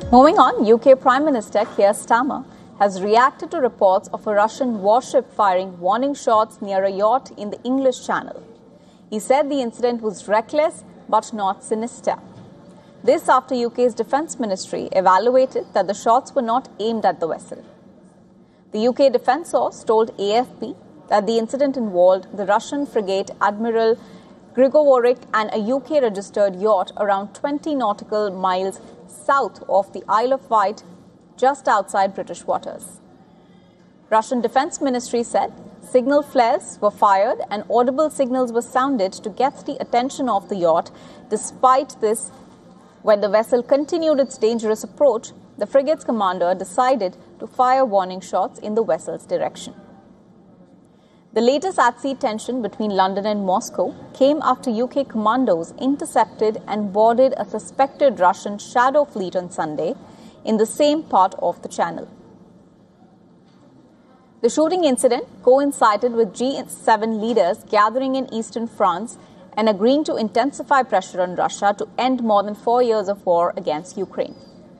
Moving on, UK Prime Minister Keir Starmer has reacted to reports of a Russian warship firing warning shots near a yacht in the English Channel. He said the incident was reckless but not sinister. This after UK's Defence Ministry evaluated that the shots were not aimed at the vessel. The UK defence source told AFP that the incident involved the Russian frigate Admiral Grigorik and a UK-registered yacht around 20 nautical miles south of the Isle of Wight, just outside British waters. Russian Defence Ministry said signal flares were fired and audible signals were sounded to get the attention of the yacht. Despite this, when the vessel continued its dangerous approach, the frigate's commander decided to fire warning shots in the vessel's direction. The latest at-sea tension between London and Moscow came after UK commandos intercepted and boarded a suspected Russian shadow fleet on Sunday in the same part of the Channel. The shooting incident coincided with G7 leaders gathering in eastern France and agreeing to intensify pressure on Russia to end more than 4 years of war against Ukraine.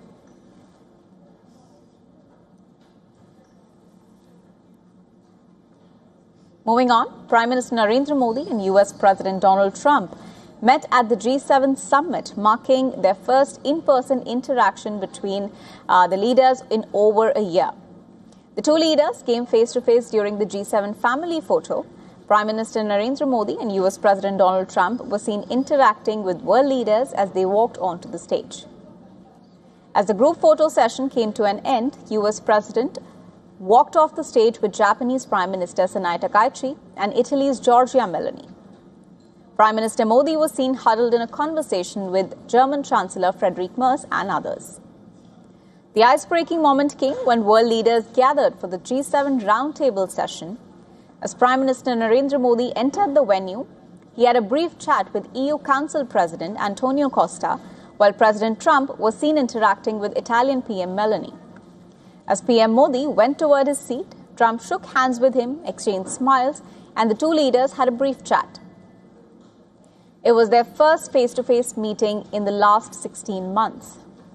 Moving on, Prime Minister Narendra Modi and US President Donald Trump met at the G7 summit, marking their first in-person interaction between the leaders in over a year. The two leaders came face-to-face during the G7 family photo. Prime Minister Narendra Modi and US President Donald Trump were seen interacting with world leaders as they walked onto the stage. As the group photo session came to an end, US President walked off the stage with Japanese Prime Minister Sanai Takaichi and Italy's Giorgia Meloni. Prime Minister Modi was seen huddled in a conversation with German Chancellor Friedrich Merz and others. The ice-breaking moment came when world leaders gathered for the G7 roundtable session. As Prime Minister Narendra Modi entered the venue, he had a brief chat with EU Council President Antonio Costa, while President Trump was seen interacting with Italian PM Meloni. As PM Modi went toward his seat, Trump shook hands with him, exchanged smiles, and the two leaders had a brief chat. It was their first face-to-face meeting in the last 16 months.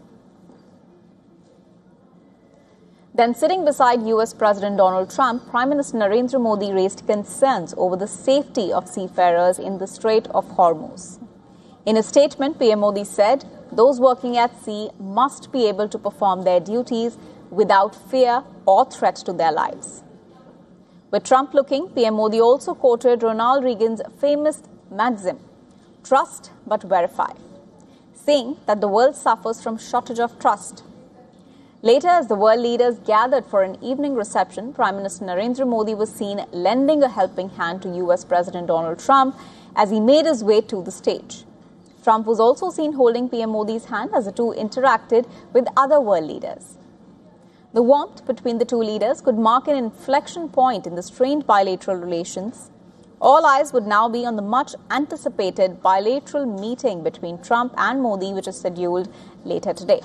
Then, sitting beside US President Donald Trump, Prime Minister Narendra Modi raised concerns over the safety of seafarers in the Strait of Hormuz. In a statement, PM Modi said, "Those working at sea must be able to perform their duties without fear or threat to their lives." With Trump looking, PM Modi also quoted Ronald Reagan's famous maxim, "Trust but verify," saying that the world suffers from shortage of trust. Later, as the world leaders gathered for an evening reception, Prime Minister Narendra Modi was seen lending a helping hand to US President Donald Trump as he made his way to the stage. Trump was also seen holding PM Modi's hand as the two interacted with other world leaders. The warmth between the two leaders could mark an inflection point in the strained bilateral relations. All eyes would now be on the much-anticipated bilateral meeting between Trump and Modi, which is scheduled later today.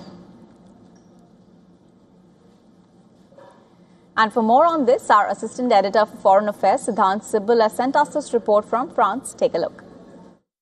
And for more on this, our Assistant Editor for Foreign Affairs, Siddhant Sibal, has sent us this report from France. Take a look.